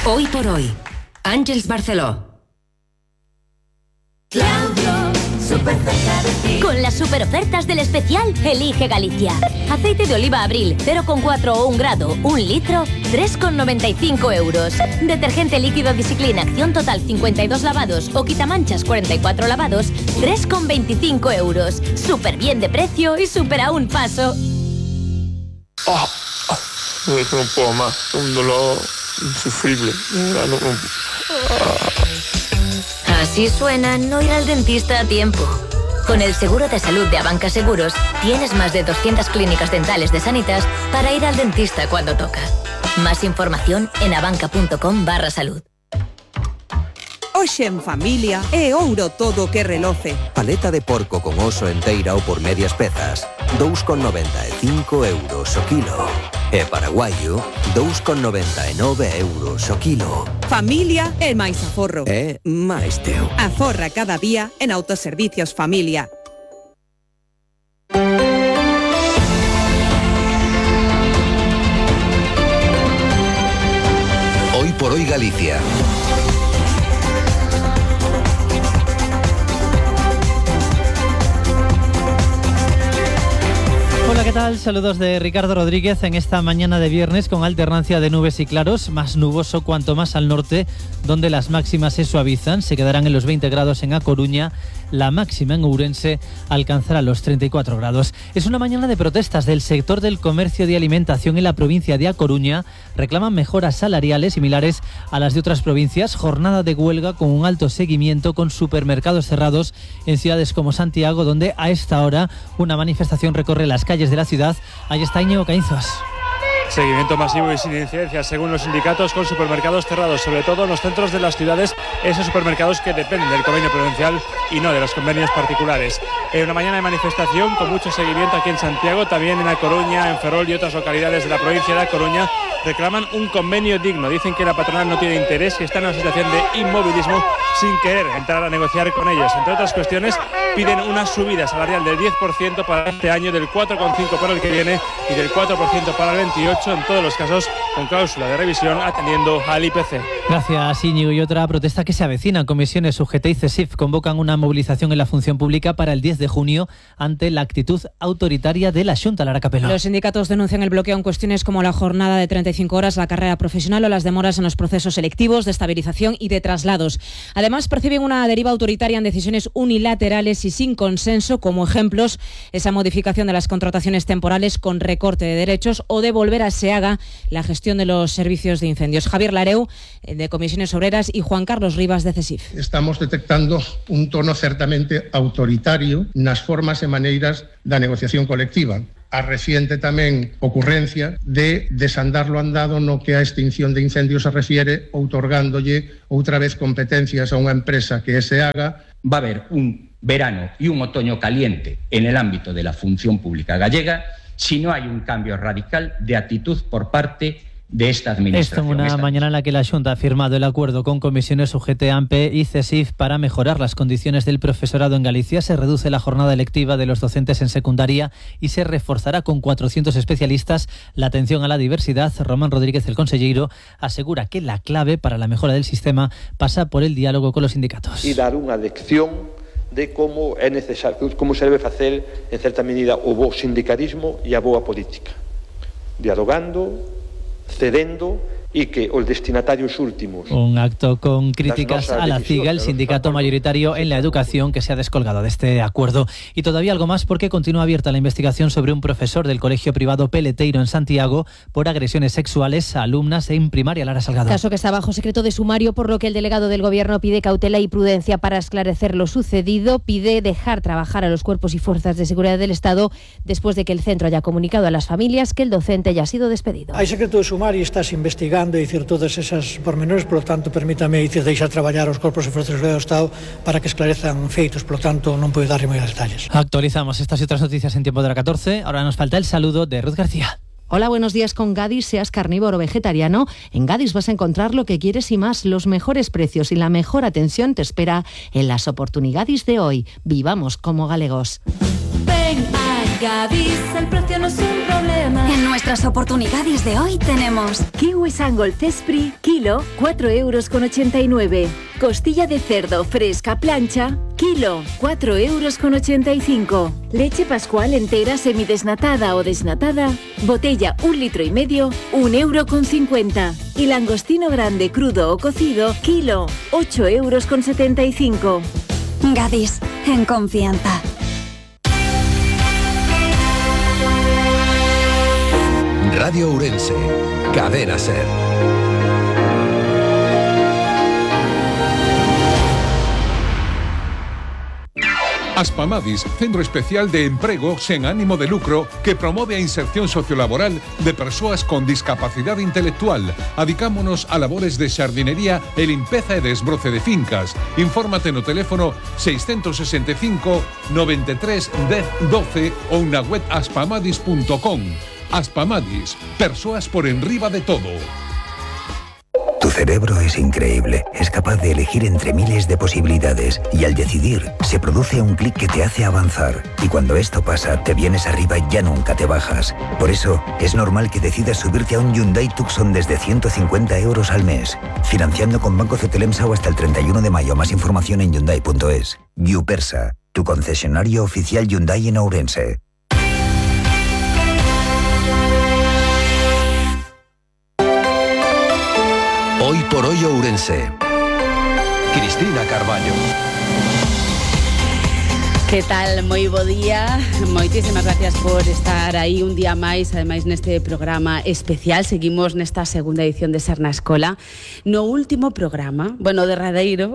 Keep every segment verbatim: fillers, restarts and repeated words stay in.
Hoy por hoy, Àngels Barceló. Claudio, super cerca de ti. Con las super ofertas del especial Elige Galicia. Aceite de oliva Abril, cero coma cuatro o un grado, un litro, tres coma noventa y cinco euros. Detergente líquido Discipline Acción Total cincuenta y dos lavados o quitamanchas cuarenta y cuatro lavados, tres coma veinticinco euros. Súper bien de precio y súper a un paso. Oh, oh, no puedo más, un dolor insufrible. No, no, no. Así suena no ir al dentista a tiempo. Con el seguro de salud de Abanca Seguros, tienes más de doscientas clínicas dentales de Sanitas para ir al dentista cuando toca. Más información en abanca.com barra salud. Hoxe en familia é ouro todo que reloce. Paleta de porco con oso enteira ou por medias pezas, dous coma noventa e cinco euros o kilo. E paraguaio, dous coma noventa e nove euros o kilo. Familia é máis aforro. É máis teu. Aforra cada día en Autoservicios Familia. Hoy por hoy Galicia. Hola, ¿qué tal? Saludos de Ricardo Rodríguez en esta mañana de viernes con alternancia de nubes y claros, más nuboso cuanto más al norte, donde las máximas se suavizan, se quedarán en los veinte grados en A Coruña, la máxima en Ourense alcanzará los treinta y cuatro grados. Es una mañana de protestas del sector del comercio de alimentación en la provincia de A Coruña. Reclaman mejoras salariales similares a las de otras provincias, jornada de huelga con un alto seguimiento con supermercados cerrados en ciudades como Santiago, donde a esta hora una manifestación recorre las calles de la ciudad. Ahí está Íñigo Caínzos. Seguimiento masivo y sin incidencias según los sindicatos, con supermercados cerrados, sobre todo en los centros de las ciudades, esos supermercados que dependen del convenio provincial y no de los convenios particulares. Eh, una mañana de manifestación con mucho seguimiento aquí en Santiago, también en A Coruña, en Ferrol y otras localidades de la provincia de A Coruña. Reclaman un convenio digno, dicen que la patronal no tiene interés y está en una situación de inmovilismo sin querer entrar a negociar con ellos. Entre otras cuestiones, piden una subida salarial del diez por ciento para este año, del cuatro coma cinco por ciento para el que viene y del cuatro por ciento para el veintiocho, en todos los casos con cláusula de revisión atendiendo al I P C. Gracias, Íñigo. Y otra protesta que se avecina. Comisiones U G T y CESIF convocan una movilización en la función pública para el diez de junio ante la actitud autoritaria de la Xunta. Lara Capelo. Los sindicatos denuncian el bloqueo en cuestiones como la jornada de treinta y cinco horas, la carrera profesional o las demoras en los procesos selectivos, de estabilización y de traslados. Además, perciben una deriva autoritaria en decisiones unilaterales y sin consenso, como ejemplos esa modificación de las contrataciones temporales con recorte de derechos o de volver a SEAGA la gestión de los servicios de incendios. Javier Lareu, de Comisiones Obreras, y Juan Carlos Rivas, de CESIF. Estamos detectando un tono certamente autoritario nas formas e maneiras da negociación colectiva. A reciente tamén ocurrencia de desandar lo andado no que a extinción de incendios se refiere, outorgándolle outra vez competencias a unha empresa que é SEAGA. Va a haber un verano y un otoño caliente en el ámbito de la función pública gallega si no hay un cambio radical de actitud por parte de esta administración. Esto en una esta mañana en la que la Xunta ha firmado el acuerdo con comisiones U G T, AMPE y CESIF para mejorar las condiciones del profesorado en Galicia. Se reduce la jornada lectiva de los docentes en secundaria y se reforzará con cuatrocientos especialistas la atención a la diversidad. Román Rodríguez, el consellero, asegura que la clave para la mejora del sistema pasa por el diálogo con los sindicatos. Y dar unha lección de como é necesario, como se debe facer en certa medida o bo sindicalismo e a boa política, dialogando, cedendo y que los destinatarios últimos. Un acto con críticas a la CIGA, el sindicato mayoritario en la educación, que se ha descolgado de este acuerdo. Y todavía algo más, porque continúa abierta la investigación sobre un profesor del colegio privado Peleteiro en Santiago por agresiones sexuales a alumnas en primaria. Lara Salgado. Caso que está bajo secreto de sumario, por lo que el delegado del Gobierno pide cautela y prudencia para esclarecer lo sucedido. Pide dejar trabajar a los cuerpos y fuerzas de seguridad del Estado después de que el centro haya comunicado a las familias que el docente ya ha sido despedido. Hay secreto de sumario y estás investigando e dicir todas esas pormenores, por lo tanto, permítame dicir deixar traballar os corpos e forzas do Estado para que esclarezan feitos, por lo tanto, non podo darlle máis detalles. Actualizamos estas y otras noticias en tiempo de la catorce. Ahora nos falta el saludo de Ruth García. Hola, buenos días. Con Gadis, seas carnívoro o vegetariano, en Gadis vas a encontrar lo que quieres y más. Los mejores precios y la mejor atención te espera en las oportunidades de hoy. Vivamos como galegos. Ven a Gadis, el precio no es un problema. En nuestras oportunidades de hoy tenemos kiwi Sangol Cespri, kilo, cuatro euros con ochenta y nueve. Costilla de cerdo fresca plancha, kilo, cuatro euros con ochenta y cinco. Leche Pascual entera semidesnatada o desnatada, botella un litro y medio, un euro con cincuenta. Y langostino grande crudo o cocido, kilo, ocho euros con setenta y cinco. Gadis, en confianza. Radio Ourense, Cadena Ser. Aspamadis, centro especial de emprego sen ánimo de lucro que promove a inserción sociolaboral de persoas con discapacidade intelectual. Adicámonos a labores de xardinería e limpeza e desbroce de fincas. Infórmate no teléfono seiscentos sesenta e cinco, noventa e tres, dez, doce ou na web aspamadis punto com. Aspamadis, persoas por enriba de todo. Tu cerebro es increíble, es capaz de elegir entre miles de posibilidades y al decidir se produce un clic que te hace avanzar y cuando esto pasa te vienes arriba y ya nunca te bajas. Por eso es normal que decidas subirte a un Hyundai Tucson desde ciento cincuenta euros al mes, financiando con Banco Cetelemsa hasta el treinta y uno de mayo. Más información en hyundai punto es. Yupersa, tu concesionario oficial Hyundai en Ourense. Hoy por hoy Ourense. Cristina Carballo. Que tal? Moi bo día. Moitísimas gracias por estar aí un día máis, ademais neste programa especial. Seguimos nesta segunda edición de Ser na Escola. No último programa, bueno, derradeiro,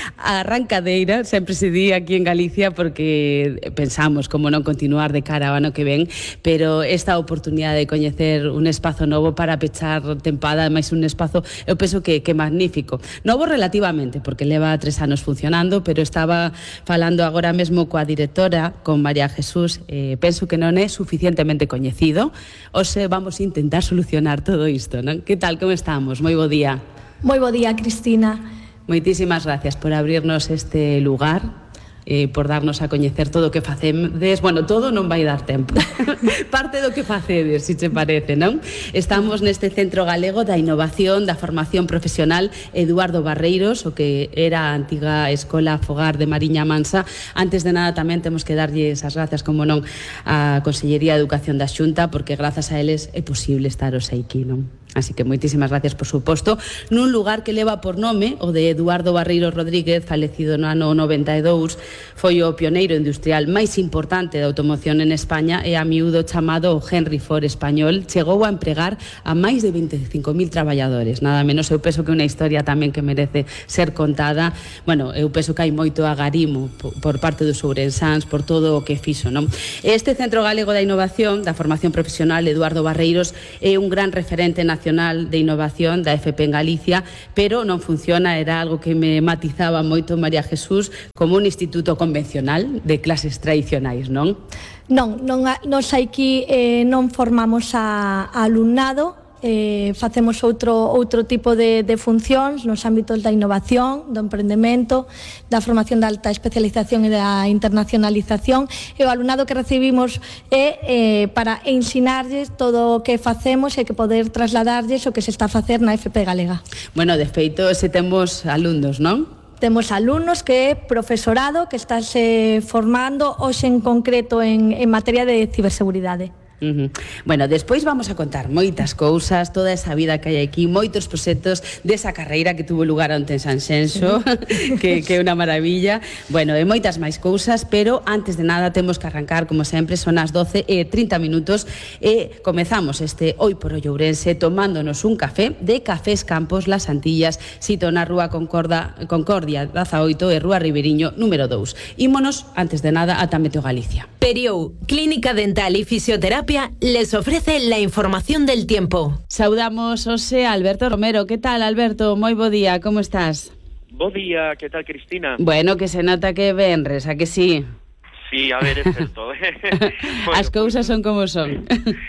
a arrancadeira, sempre se di aquí en Galicia porque pensamos como non continuar de cara ao ano que ven, pero esta oportunidade de coñecer un espazo novo para pechar tempada, ademais un espazo, eu penso que, que magnífico. Novo relativamente, porque leva tres anos funcionando, pero estaba falando agora mesmo coa directora, con María Jesús, eh, penso que non é suficientemente coñecido. Hoxe vamos a intentar solucionar todo isto, non? Que tal, como estamos? Moi bo día. Moi bo día, Cristina. Moitísimas gracias por abrirnos este lugar, eh, por darnos a coñecer todo o que facedes. Bueno, todo non vai dar tempo. Parte do que facedes, se te parece, non? Estamos neste Centro Galego da Innovación, da Formación Profesional Eduardo Barreiros, o que era a antiga Escola Fogar de Mariña Mansa. Antes de nada tamén temos que darlles as grazas, como non, á Consellería de Educación da Xunta, porque grazas a eles é posible estar os aquí, non? Así que moitísimas gracias, por suposto, nun lugar que leva por nome o de Eduardo Barreiros Rodríguez, falecido no ano noventa e dous, foi o pioneiro industrial máis importante da automoción en España e a miúdo chamado o Henry Ford español. Chegou a empregar a máis de veinticinco mil traballadores, nada menos. Eu penso que é unha historia tamén que merece ser contada. Bueno, eu penso que hai moito agarimo por parte dos ourensáns por todo o que fixo, non? Este Centro Galego da Innovación, da Formación Profesional Eduardo Barreiros, é un gran referente nacional de Innovación da F P en Galicia, pero non funciona, era algo que me matizaba moito María Jesús, como un instituto convencional de clases tradicionais, non? Non, non nos aquí eh, non formamos a, a alumnado, eh, facemos outro, outro tipo de, de funcións nos ámbitos da innovación, do emprendemento, da formación de alta especialización e da internacionalización, e o alumnado que recibimos é eh, para ensinarlles todo o que facemos e que poder trasladarlles o que se está a facer na F P galega. Bueno, de feito, se temos alumnos, non? Temos alumnos que é profesorado que está se formando hoxe en concreto en, en materia de ciberseguridade. Uh-huh. Bueno, despois vamos a contar moitas cousas, toda esa vida que hai aquí, moitos proxectos desa carreira que tuvo lugar onte en Sanxenxo, que, que é unha maravilla. Bueno, e moitas máis cousas, pero antes de nada temos que arrancar, como sempre, son as doce e trinta minutos e comezamos este Hoy por Hoy Ourense tomándonos un café de Cafés Campos Las Antillas, sito na Rúa Concorda, Concordia dezaoito e Rúa Riberiño número dous. Ímonos, antes de nada, ata Meteo Galicia. Periou, Clínica Dental y Fisioterapia les ofrece la información del tiempo. Saudamos hoxe a Alberto Romero. Que tal, Alberto? Moi bo día, como estás? Bo día, que tal, Cristina? Bueno, que se nota que venres, a que sí? Sí, a ver, é certo. Bueno, as cousas son como son.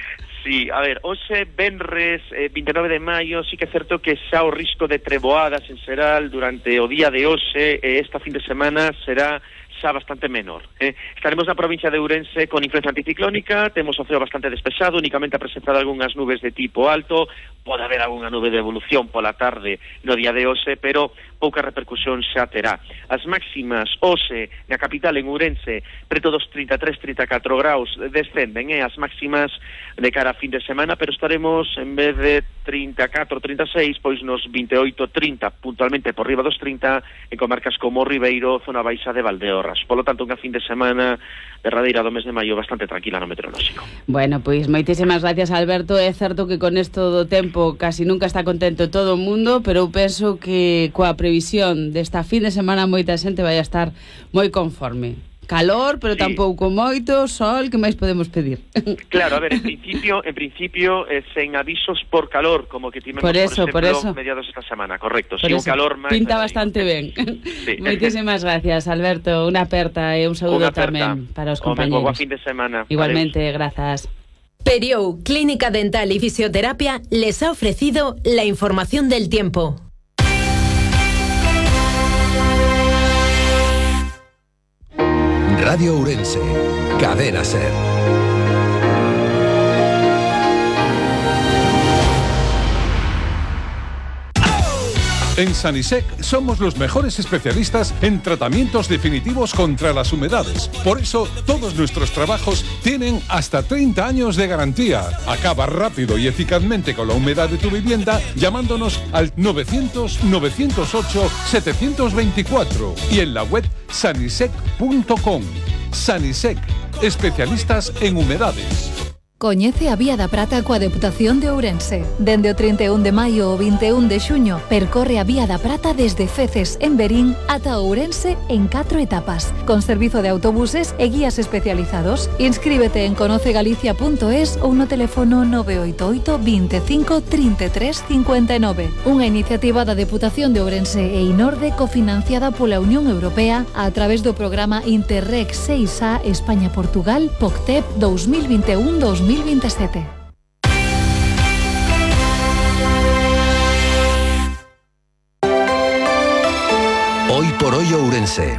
Sí, a ver, hoxe venres eh, vinte e nove de maio, sí que é certo que xa o risco de treboadas en xeral durante o día de hoxe e esta fin de semana será xa bastante menor. Eh? Estaremos na provincia de Ourense con influencia anticiclónica, temos o ceo bastante despexado, únicamente a presentar algunhas nubes de tipo alto, pode haber algunha nube de evolución pola tarde no día de hoxe, pero pouca repercusión xa terá. As máximas hoxe na capital en Ourense preto dos trinta e tres a trinta e catro graus descenden, eh? As máximas de cara a fin de semana, pero estaremos en vez de trinta e catro a trinta e seis, pois nos vinte e oito a trinta, puntualmente por riba dos trinta en comarcas como Ribeiro, zona baixa de Valdeorras. Polo tanto, unha fin de semana derradeira do mes de maio bastante tranquila no meteorolóxico. Bueno, pois moitísimas gracias, Alberto. É certo que con isto do tempo casi nunca está contento todo o mundo, pero eu penso que coa previsión desta fin de semana moita xente vai a estar moi conforme. Calor, pero sí. Tampouco moito, sol, que máis podemos pedir? Claro, a ver, en principio, en principio eh, sen avisos por calor, como que tivemos, por, eso, por exemplo, por eso. mediados esta semana, correcto. Por Si eso. un calor máis... Pinta bastante ben. Sí. Moitísimas gracias, Alberto. Unha aperta e un saúdo tamén para os compañeros. Boa fin de semana. Igualmente, Adeus. Grazas. Periou, Clínica Dental y Fisioterapia, les ha ofrecido la información del tiempo. Radio Ourense, Cadena SER. En Sanisec somos los mejores especialistas en tratamientos definitivos contra las humedades. Por eso, todos nuestros trabajos tienen hasta treinta años de garantía. Acaba rápido y eficazmente con la humedad de tu vivienda llamándonos al novecientos, novecientos ocho, setecientos veinticuatro y en la web sanisec punto com. Sanisec, especialistas en humedades. Coñece a Vía da Prata coa Deputación de Ourense. Dende o trinta e un de maio ao vinte e un de xuño, percorre a Vía da Prata desde Feces, en Verín, ata Ourense en catro etapas, con servizo de autobuses e guías especializados. Inscríbete en conocegalicia punto es ou no teléfono nove oito oito, veinticinco, treinta e tres, cincuenta e nove. Unha iniciativa da Deputación de Ourense e Inorde cofinanciada pola Unión Europea a través do programa Interreg seis A España-Portugal P O C T E P dos mil vinte e un a dos mil veintisiete. Hoy por hoy Ourense.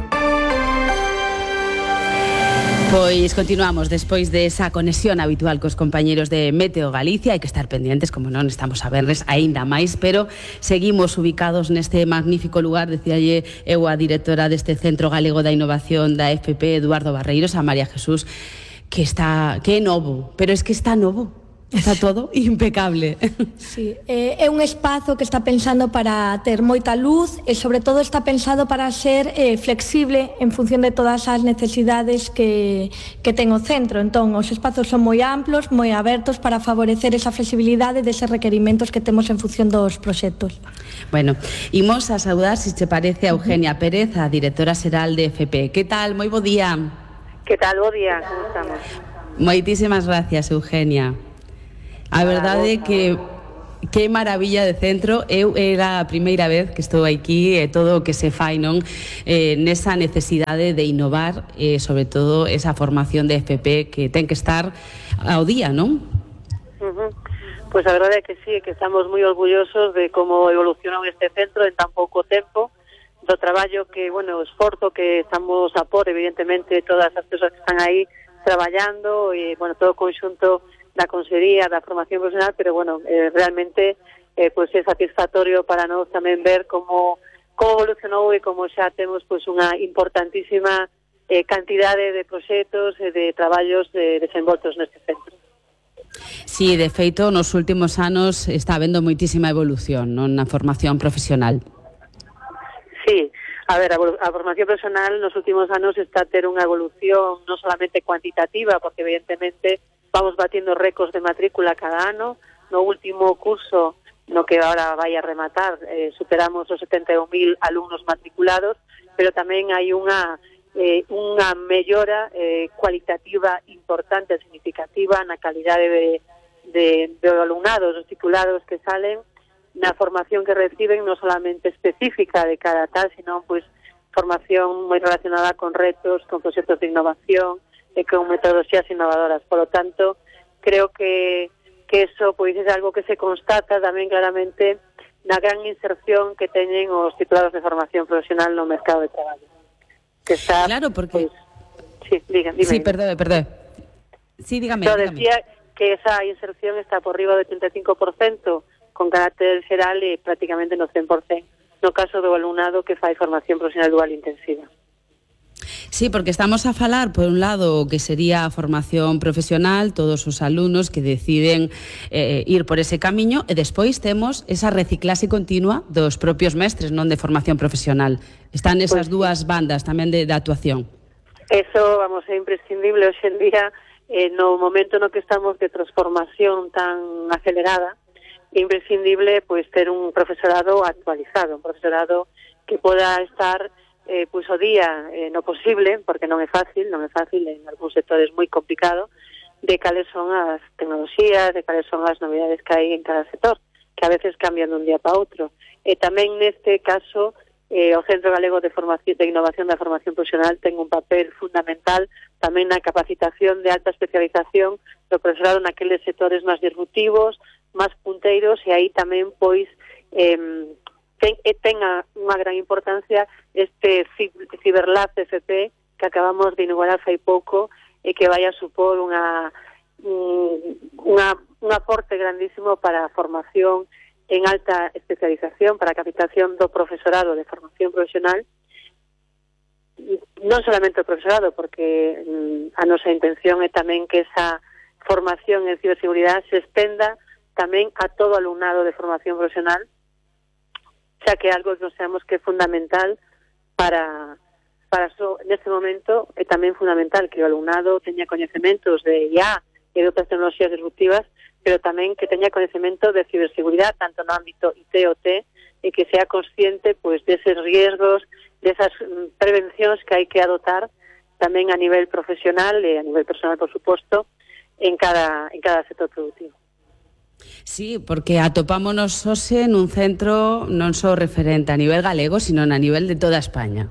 Pois continuamos despois de esa conexión habitual cos compañeros de Meteo Galicia. Hai que estar pendientes, como non, estamos a verles aínda máis, pero seguimos ubicados neste magnífico lugar. Decíalle eu a directora deste Centro Galego da Innovación da F P, Eduardo Barreiros, a María Jesús, que está, que é novo, pero es que está novo. Está todo impecable. Sí, eh, é un espazo que está pensando para ter moita luz e sobre todo está pensado para ser eh, flexible en función de todas as necesidades que, que ten o centro. Entón, os espazos son moi amplos, moi abertos para favorecer esa flexibilidade deses requerimentos que temos en función dos proxectos. Bueno, imos a saudar, se te parece, a Eugenia Pérez, a directora xeral de F P. Que tal? Moi bo día. Que tal? Bo día, como estamos? Moitísimas gracias, Eugenia. A verdade é que que maravilla de centro. Eu era a primeira vez que estou aquí e todo o que se fai, non, eh, nesa necesidade de innovar, e eh, sobre todo esa formación de F P que ten que estar ao día, non? Uh-huh. Pois a verdade é que sí, que estamos moi orgullosos de como evolucionou este centro en tan pouco tempo, do traballo que, bueno, o esforzo que estamos a por, evidentemente, todas as persoas que están aí traballando e, bueno, todo o conxunto da Consellería, da formación profesional, pero, bueno, eh, realmente eh, pues é satisfactorio para nós tamén ver como, como evolucionou e como xa temos pues, unha importantísima eh, cantidade de proxectos e de traballos de desenvoltos neste centro. Sí, de feito, nos últimos anos está habendo moitísima evolución, non, na formación profesional. Sí, a ver, a, a formación profesional nos últimos anos está a ter unha evolución non solamente cuantitativa, porque evidentemente vamos batiendo récords de matrícula cada ano. No último curso, no que ahora vai a rematar, eh, superamos os setenta e un mil alumnos matriculados, pero tamén hai unha eh, unha mellora eh, cualitativa importante, significativa na calidade de, de, de alumnados, dos titulados que salen, na formación que reciben, non solamente específica de cada tal, sino pues, formación moi relacionada con retos, con proxectos de innovación, e con metodoloxías innovadoras. Por lo tanto, creo que, que eso pois, é algo que se constata tamén claramente na gran inserción que teñen os titulados de formación profesional no mercado de traballo. que está... Claro, porque... Pues, sí, diga, dime. Sí, perdón, perdón. Sí, dígame. Yo dígame. decía que esa inserción está por riba do ochenta e cinco por cento con carácter xeral e prácticamente no cen por cento no caso do alumnado que fai formación profesional dual intensiva. Sí, porque estamos a falar, por un lado, que sería a formación profesional, todos os alumnos que deciden eh, ir por ese camiño, e despois temos esa reciclaxe continua dos propios mestres, non de formación profesional. Están esas pues, dúas bandas tamén de, de actuación. Eso, vamos, é imprescindible hoxe en día, eh, no momento no que estamos de transformación tan acelerada, é imprescindible pois ter un profesorado actualizado, un profesorado que poda estar eh, pois o día eh, no posible, porque non é fácil, non é fácil, en algúns sectores moi complicado, de cales son as tecnoloxías, de cales son as novidades que hai en cada sector, que a veces cambian dun día para outro. E tamén neste caso eh, o Centro Galego de Formación de Innovación da Formación Profesional ten un papel fundamental tamén na capacitación de alta especialización do profesorado naqueles sectores máis disruptivos, máis punteiros, e aí tamén, pois, eh, ten, tenga unha gran importancia este Ciberlab F P que acabamos de inaugurar fai pouco e que vai a supor unha, unha, un aporte grandísimo para a formación en alta especialización, para a capacitación do profesorado de formación profesional, non solamente o profesorado, porque mm, a nosa intención é tamén que esa formación en ciberseguridade se estenda tamén a todo alumnado de formación profesional, xa que algo que nos sabemos que é fundamental para, para so, neste momento é tamén fundamental que o alumnado teña coñecementos de I A e de outras tecnoloxías disruptivas, pero tamén que teña coñecemento de ciberseguridade, tanto no ámbito I T O T, e que sea consciente pois deses riesgos, desas prevencións que hai que adotar tamén a nivel profesional e a nivel personal, por suposto, en cada, en cada sector productivo. Sí, porque atopámonos hoxe nun centro non só referente a nivel galego, sino a nivel de toda España.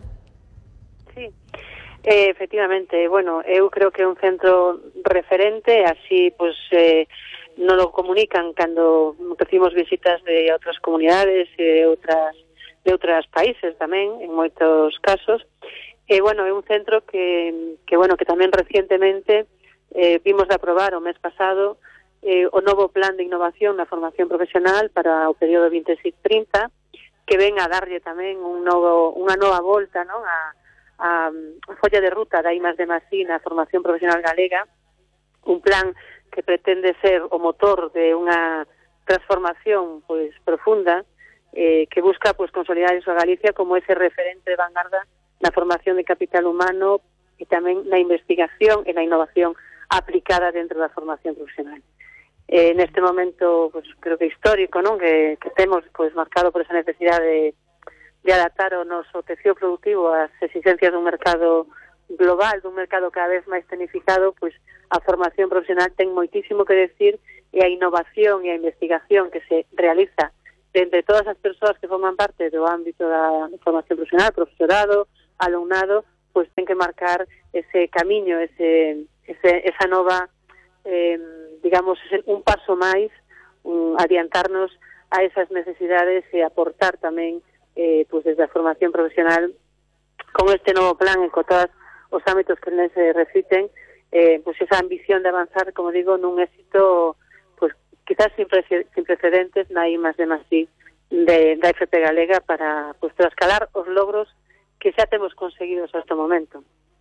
Sí, eh, efectivamente, bueno, eu creo que é un centro referente, así, pues, eh, non lo comunican cando recibimos visitas de outras comunidades e de outras de outros países tamén, en moitos casos. E, bueno, é un centro que, que bueno, que tamén recientemente eh, vimos de aprobar o mes pasado eh, o novo plan de innovación na formación profesional para o período veintiséis trinta, que ven a darlle tamén un novo, unha nova volta, non, a, a, a folla de ruta da I más D más I na formación profesional galega, un plan que pretende ser o motor de unha transformación pois profunda, eh, que busca pois consolidar a Galicia como ese referente de vanguarda na formación de capital humano e tamén na investigación e na innovación aplicada dentro da formación profesional. Eh, neste momento, pues, creo que histórico, non? Que, que temos pues, marcado por esa necesidade de, de adaptar o noso tecido productivo ás exigencias dun mercado global, dun mercado cada vez máis tecnificado, pues, a formación profesional ten moitísimo que decir, e a innovación e a investigación que se realiza entre todas as persoas que forman parte do ámbito da formación profesional, profesorado, alumnado, pues ten que marcar ese camiño, ese, ese esa nova eh, digamos, un paso máis, um, adiantarnos a esas necesidades e aportar tamén eh, pues desde a formación profesional con este novo plan e con todos os ámbitos que les se refiten, eh, pues esa ambición de avanzar, como digo, nun éxito pues quizás sin, pre sin precedentes na I más D más I de, da F P galega para pues trascalar os logros que xa temos conseguidos hasta o momento.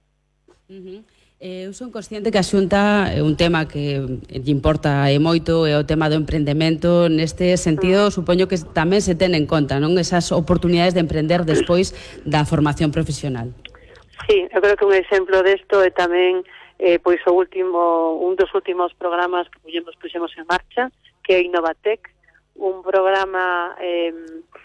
Uh-huh. Eh, eu son consciente que a Xunta é un tema que lle importa e moito, é o tema do emprendemento. Neste sentido, supoño que tamén se ten en conta, non, esas oportunidades de emprender despois da formación profesional. Sí, eu creo que un exemplo desto é tamén eh, pois o último, un dos últimos programas que puxemos, puxemos en marcha, que é Innovatec, un programa eh,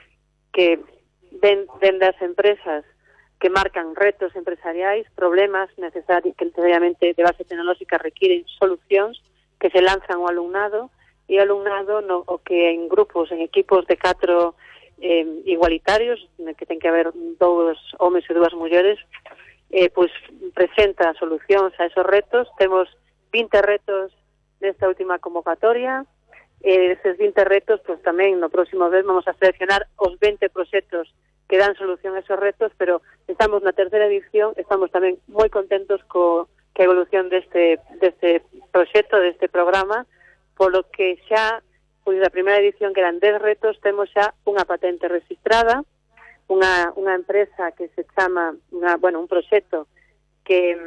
que ven, ven das empresas que marcan retos empresariais, problemas necesarios que necesariamente de base tecnolóxica requiren solucións que se lanzan ao alumnado, e o alumnado no, o que en grupos, en equipos de catro eh, igualitarios, que ten que haber dous homes e dúas mulleres, eh, pues presenta solucións a esos retos. Temos vinte retos nesta última convocatoria, e eses vinte retos, pues tamén no próximo mes vamos a seleccionar os vinte proxectos que dan solución a esos retos, pero estamos na terceira edición, estamos tamén moi contentos co que a evolución deste, deste proxecto, deste programa, polo que xa, pois da primeira edición que eran dez retos, temos xa unha patente registrada, unha, unha empresa que se chama, unha, bueno, un proxecto que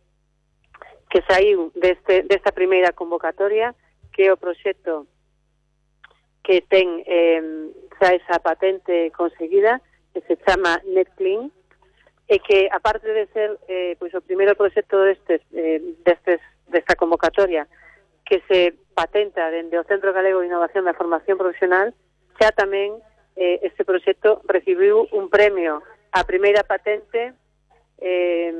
que saiu deste, desta primeira convocatoria, que é o proxecto que ten eh, xa esa patente conseguida, que se chama NetClean, e que, aparte de ser eh, pois o primeiro proxecto destes, eh, destes, desta convocatoria, que se patenta dende o Centro Galego de Innovación da Formación Profesional, xa tamén eh, este proxecto recibiu un premio a primeira patente eh,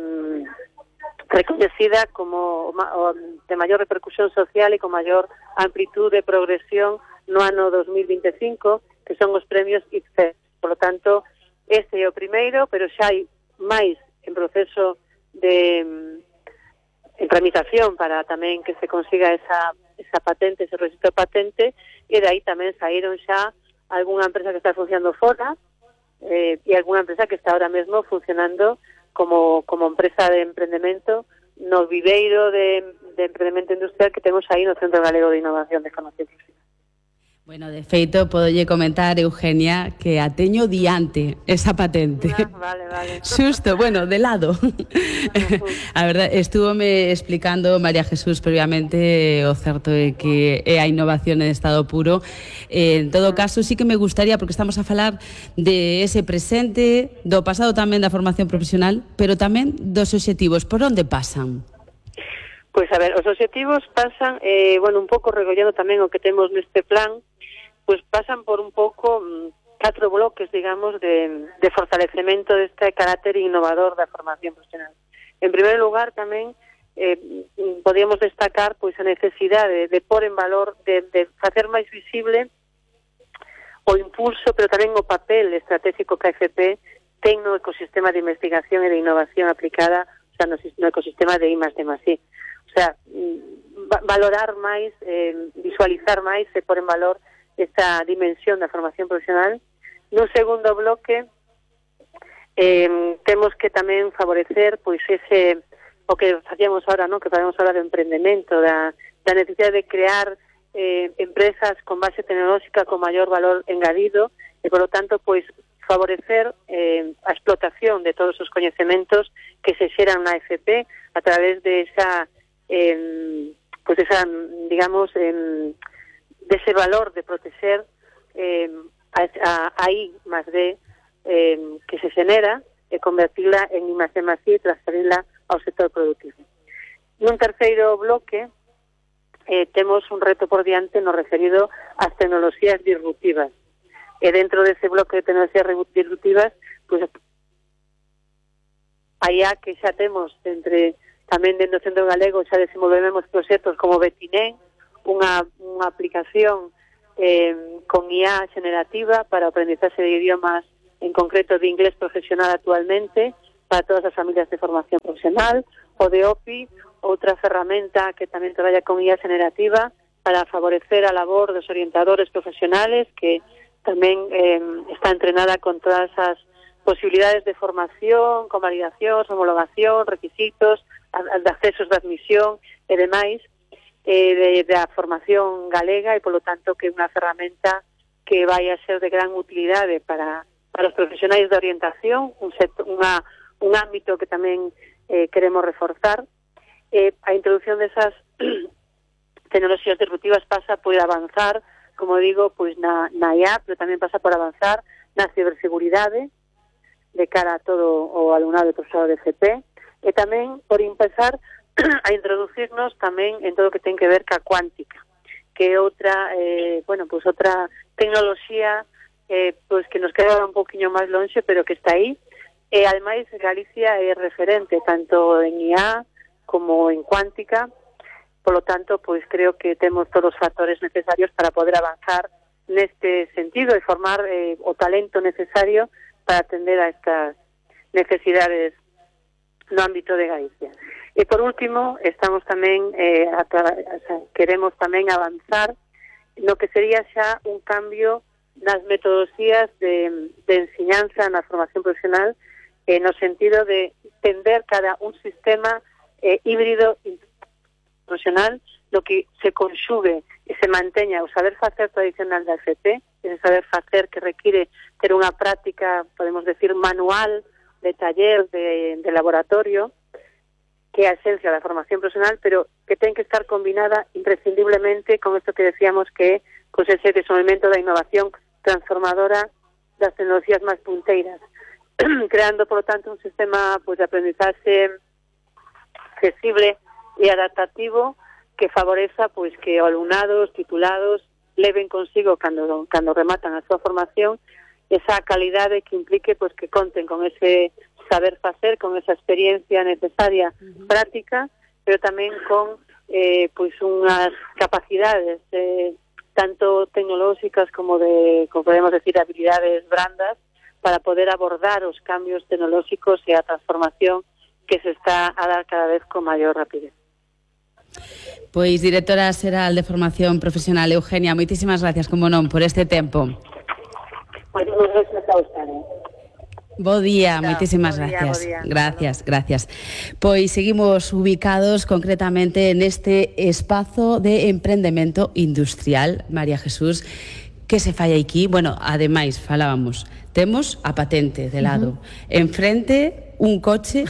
recoñecida como o de maior repercusión social e con maior amplitude de progresión no ano dos mil veinticinco, que son os premios I C E. Por lo tanto, este é o primeiro, pero xa hai máis en proceso de en tramitación para tamén que se consiga esa, esa patente, ese registro de patente, e de aí tamén saíron xa algunha empresa que está funcionando fora eh, e algunha empresa que está ahora mesmo funcionando como, como empresa de emprendemento no viveiro de, de emprendemento industrial que temos aí no Centro Galego de Innovación de Formación Profesional. Bueno, de feito, podolle comentar, Eugenia, que a teño diante esa patente. Ah, vale, vale. Xusto, bueno, de lado. Uh-huh. A verdade, estúvome explicando María Jesús previamente o certo é que é a innovación en estado puro. Eh, en todo caso, sí que me gustaría, porque estamos a falar de ese presente, do pasado tamén da formación profesional, pero tamén dos obxectivos. Por onde pasan? Pois, a ver, os obxectivos pasan, eh, bueno, un pouco recollendo tamén o que temos neste plan, pois pasan por un pouco catro bloques, digamos, de, de fortalecemento deste carácter innovador da formación profesional. En primeiro lugar, tamén, eh, podíamos destacar pois a necesidade de, de pôr en valor, de, de facer máis visible o impulso, pero tamén o papel estratégico que a F P ten no ecosistema de investigación e de innovación aplicada, o sea, no, no ecosistema de I más D más I. O sea, valorar máis, eh, visualizar máis e pôr en valor esta dimensión da formación profesional. Nun segundo bloque, eh, temos que tamén favorecer pois ese, o que facíamos ahora, ¿no? Que facemos ahora de emprendemento, da, da necesidade de crear eh, empresas con base tecnolóxica con maior valor engadido e, por lo tanto, pois favorecer eh, a explotación de todos os coñecementos que se xeran na F P a través de esa, eh, pois esa, digamos, eh, dese valor de proteger eh, a, a I más D eh, que se genera e convertirla en I más D más I e transferirla ao sector productivo. Nun terceiro bloque eh, temos un reto por diante no referido ás tecnoloxías disruptivas. E dentro dese bloque de tecnoloxías disruptivas, pues, allá que xa temos entre tamén dentro do Centro Galego xa desenvolvemos proxectos como Betinén, unha, unha aplicación eh, con I A generativa para o aprendizaxe de idiomas, en concreto de inglés profesional actualmente, para todas as familias de formación profesional, o de O P I, outra ferramenta que tamén traballa con I A generativa para favorecer a labor dos orientadores profesionales, que tamén eh, está entrenada con todas as posibilidades de formación, convalidacións, homologación, requisitos, de accesos de admisión e demais, eh, de, de a formación galega e, polo tanto, que é unha ferramenta que vai a ser de gran utilidade para, para os profesionais de orientación, un, sector, unha, un ámbito que tamén eh, queremos reforzar. Eh, a introducción desas tecnoloxías disruptivas pasa por avanzar, como digo, pois na, na I A, pero tamén pasa por avanzar na ciberseguridade de cara a todo o alumnado e profesorado de F P, e tamén por empezar a introducirnos tamén en todo o que ten que ver ca cuántica, que é outra, eh, bueno, pois outra tecnoloxía eh, pois que nos queda un poquinho máis lonxe, pero que está aí. E ademais Galicia é referente tanto en I A como en cuántica. Por lo tanto, pois creo que temos todos os factores necesarios para poder avanzar neste sentido e formar eh, o talento necesario para atender a estas necesidades no ámbito de Galicia. E por último, estamos tamén eh, a, a, queremos tamén avanzar no que sería xa un cambio nas metodoloxías de, de enseñanza na formación profesional eh, no sentido de tender cada un sistema eh, híbrido profesional, lo que se conxugue e se manteña o saber facer tradicional da F P, ese saber facer que require ter unha práctica, podemos decir, manual, de taller, de, de laboratorio, que é a esencia da formación profesional, pero que ten que estar combinada imprescindiblemente con isto que decíamos que é con ese desenvolvemento da innovación transformadora das tecnologías máis punteiras, creando, por lo tanto, un sistema pues, de aprendizaje accesible e adaptativo que favoreza pois que os alumnados titulados leven consigo cando cando rematan a súa formación esa calidade que implique pois que conten con ese saber facer, con esa experiencia necesaria uh-huh. práctica, pero tamén con eh, pois unhas capacidades eh, tanto tecnolóxicas como de, como podemos decir, habilidades brandas para poder abordar os cambios tecnolóxicos e a transformación que se está a dar cada vez con maior rapidez. Pois, directora xeral de Formación Profesional, Eugenia, moitísimas gracias, como non, por este tempo. Moitísimas gracias a usted. Bo día, claro, moitísimas bo día, gracias. bo día. Gracias, gracias. Pois seguimos ubicados concretamente neste espazo de emprendemento industrial, María Jesús, que se fai aquí. Bueno, ademais, falábamos, temos a patente de lado. Uh-huh. Enfrente, un coche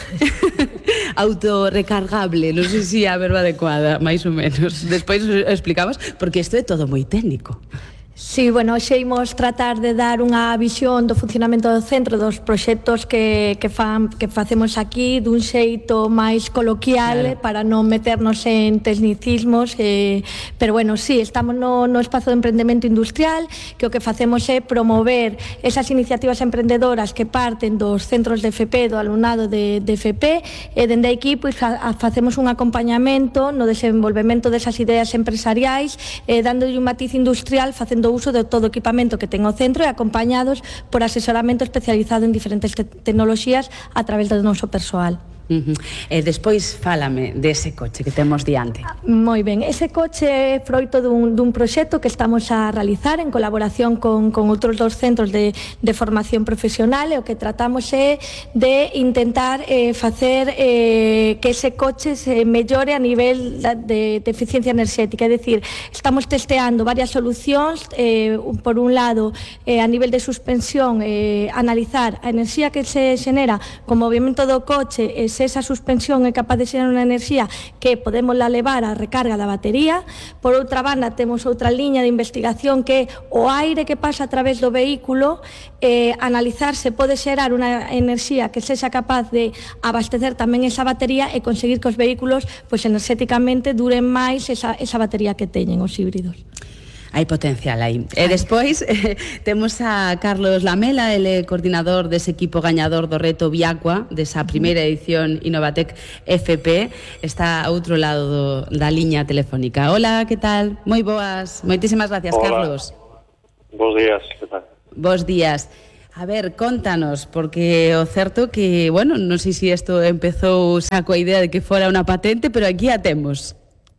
autorrecargable, non sei se é a verba adecuada, máis ou menos. Despois explicamos, porque isto é todo moi técnico. Sí, bueno, hoxe imos tratar de dar unha visión do funcionamento do centro, dos proxectos que, que, fan, que facemos aquí dun xeito máis coloquial, claro, para non meternos en tecnicismos, eh, pero bueno, sí, estamos no, no espazo de emprendemento industrial, que o que facemos é promover esas iniciativas emprendedoras que parten dos centros de F P, do alumnado de, de F P, e dende aquí pois, fa, facemos un acompañamento no desenvolvemento desas ideas empresariais, eh, dándolle un matiz industrial, facendo uso de todo o equipamento que ten o centro e acompañados por asesoramento especializado en diferentes te tecnoloxías a través do noso persoal. Uh-huh. E despois fálame dese coche que temos diante. Moi ben, ese coche é froito dun, dun proxecto que estamos a realizar en colaboración con, con outros dos centros de, de formación profesional, e o que tratamos é de intentar eh, facer eh, que ese coche se mellore a nivel de, de eficiencia enerxética, é dicir, estamos testeando varias solucións, eh, por un lado eh, a nivel de suspensión, eh, analizar a enerxía que se xenera con movimento do coche, e se esa suspensión é capaz de ser unha enerxía que podemos la levar á recarga da batería. Por outra banda, temos outra liña de investigación que é o aire que pasa a través do vehículo, eh, analizar se pode xerar unha enerxía que sexa capaz de abastecer tamén esa batería e conseguir que os vehículos pois, enerxéticamente duren máis esa, esa batería que teñen os híbridos. Hai potencial aí. E despois eh, temos a Carlos Lamela, ele coordinador dese equipo gañador do reto Viacua, desa primeira edición Innovatec F P, está a outro lado do, da liña telefónica. Hola, que tal? Moi boas. Moitísimas gracias, hola, Carlos. Bos días, que tal? Bos días. A ver, contanos, porque o certo que, bueno, non sei se isto empezou xa coa idea de que fora unha patente, pero aquí a temos.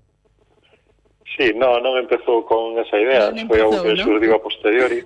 Sí, no, non empezou con esa idea, no, foi algo que ¿no? surdiu a posteriori,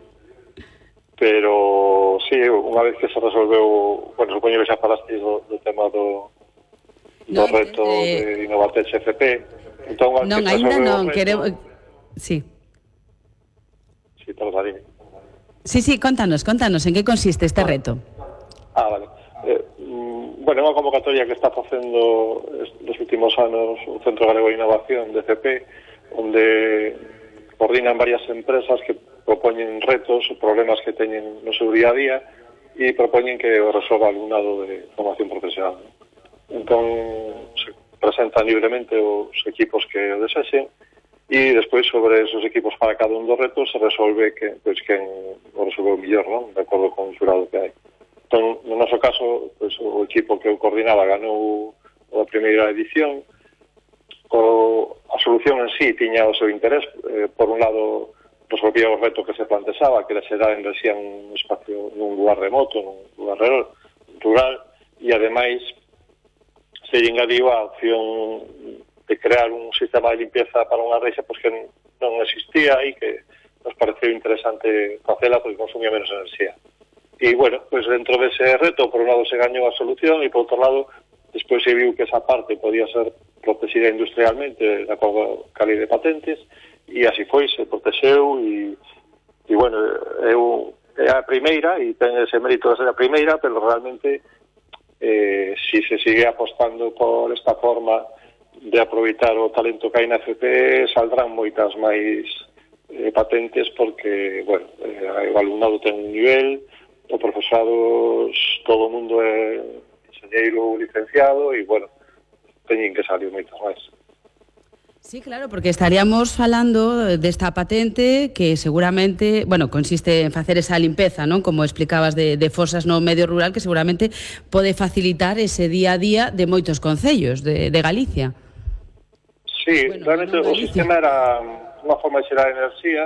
pero sí, unha vez que se resolveu, bueno, supoño que xa falaste do, do tema do, do no, reto eh, de Innovatec F P, entón, non, ainda non, queremos... Sí. Sí, perdón, dime. Sí, sí, contanos, contanos, en que consiste este reto? Ah, vale. Eh, bueno, é unha convocatoria que está facendo nos últimos anos o Centro Galego de Innovación de F P, onde coordinan varias empresas que propoñen retos ou problemas que teñen no seu día a día e propoñen que o resolva alumnado de formación profesional. Entón, se presentan libremente os equipos que o desexen e despois sobre esos equipos para cada un dos retos se resolve que, pois, quen o resolveu mellor, non? De acordo con o xurado que hai. Entón, no noso caso, pois, o equipo que o coordinaba ganou a primeira edición. O, a solución en sí tiña o seu interés, eh, por un lado resolvía o reto que se plantexaba, que era xerar enerxía nun espacio, nun lugar remoto, nun lugar rural, e ademais se engadiu a opción de crear un sistema de limpieza para unha reixa pois que non existía e que nos pareceu interesante facela porque consumía menos enerxía. E, bueno, pues dentro dese reto, por un lado se gañou a solución e, por outro lado, despois se viu que esa parte podía ser protegida industrialmente de acordo ca lei de patentes, e así foi, se protexeu e, e bueno, eu, é a primeira e ten ese mérito de ser a primeira, pero realmente eh, si se sigue apostando por esta forma de aproveitar o talento que hai na F P, saldrán moitas máis eh, patentes porque, bueno, eh, o alumnado ten un nivel, o profesorado, todo o mundo é enxeñeiro licenciado e, bueno, teñen que salir moitas máis. Sí, claro, porque estaríamos falando desta patente que seguramente, bueno, consiste en facer esa limpeza, non? Como explicabas, de, de fosas no medio rural, que seguramente pode facilitar ese día a día de moitos concellos de, de Galicia. Sí, bueno, realmente o sistema era unha forma de xerar enerxía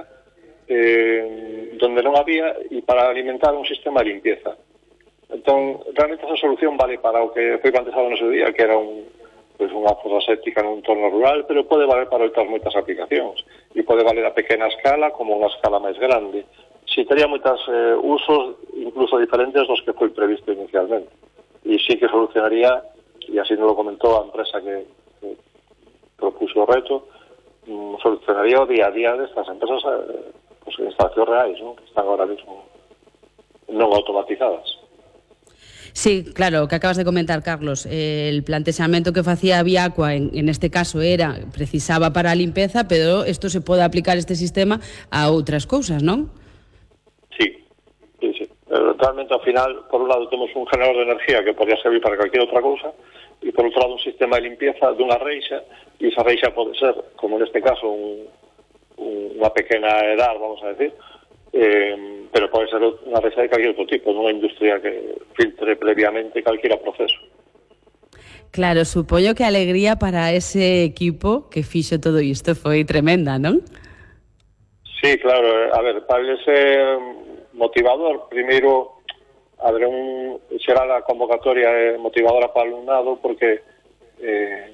eh, donde non había e para alimentar un sistema de limpieza. Entón, realmente esa solución vale para o que foi planteado no seu día, que era un, pues, unha fosa séptica nun entorno rural, pero pode valer para outras moitas aplicacións. E pode valer a pequena escala como unha escala máis grande. Si tería moitas eh, usos, incluso diferentes dos que foi previsto inicialmente. E sí que solucionaría, e así nos lo comentou a empresa que, que propuso o reto, mm, solucionaría o día a día destas empresas eh, pues, instalacións reais, ¿no? Que están ahora mismo non automatizadas. Sí, claro, o que acabas de comentar, Carlos, eh, el plantexamento que facía Viacua en, en este caso era, precisaba para a limpeza, pero isto se pode aplicar este sistema a outras cousas, non? Sí, sí, sí. Realmente, ao final, por un lado, temos un generador de energía que podría servir para cualquier outra cousa, e por outro lado, un sistema de limpieza dunha reixa, e esa reixa pode ser, como neste caso, un, un, unha pequena edad, vamos a decir, Eh, pero pode ser unha reixa de calquer outro tipo, nunha industria que filtre previamente calquera proceso. Claro, supoño que a alegría para ese equipo que fixo todo isto foi tremenda, non? Sí, claro, a ver, para ese motivador, primeiro haber un será a convocatoria motivadora para o alumnado porque eh,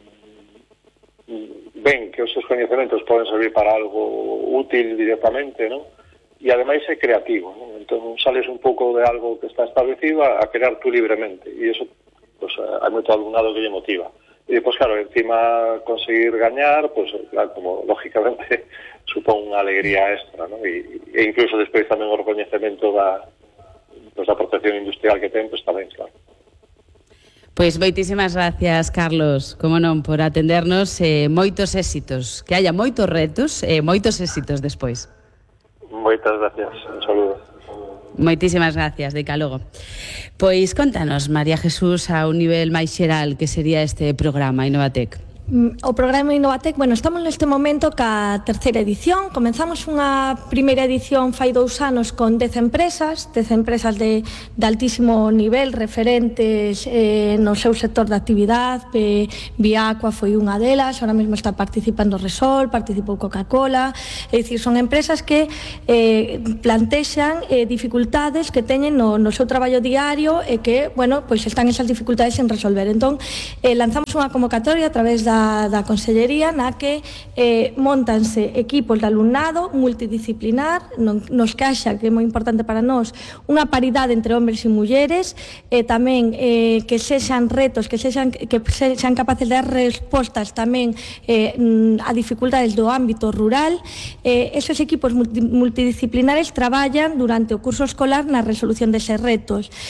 ven que os seus coñecementos poden servir para algo útil directamente, non? E ademais é creativo, ¿no? Entón sales un pouco de algo que está establecido a, a crear tú libremente e iso, pues, hai moito alumnado que lle motiva e depois, claro, encima conseguir gañar, pues, claro, como lógicamente supón unha alegría extra, ¿no? E, e incluso despois tamén o recoñecemento da, pues, da protección industrial que ten, pues tamén, claro. Pois moitísimas gracias, Carlos, como non, por atendernos, eh, moitos éxitos, que haya moitos retos e eh, moitos éxitos despois. Moitas gracias, un saludo. Moitísimas gracias, de logo. Pois contanos, María Jesús, a un nivel máis xeral que sería este programa Innovatec. O programa Innovatec, bueno, estamos neste momento ca terceira edición. Comenzamos unha primeira edición fai dous anos con dez empresas, dez empresas de, de altísimo nivel, referentes eh, no seu sector de actividade. eh, Viacua foi unha delas, ahora mesmo está participando Resol, participou Coca-Cola, é dicir, son empresas que eh, plantexan eh, dificultades que teñen no, no seu traballo diario e que, bueno, pois están esas dificultades en resolver. Entón, eh, lanzamos unha convocatoria a través da Da, da Consellería na que eh, montanse equipos de alumnado multidisciplinar, non, nos caixa, que é moi importante para nós, unha paridade entre hombres e mulleres, e eh, tamén eh, que sexan retos, que sexan, que sexan capaces de dar respostas tamén eh, a dificultades do ámbito rural. Eh, esos equipos multi, multidisciplinares traballan durante o curso escolar na resolución deses retos.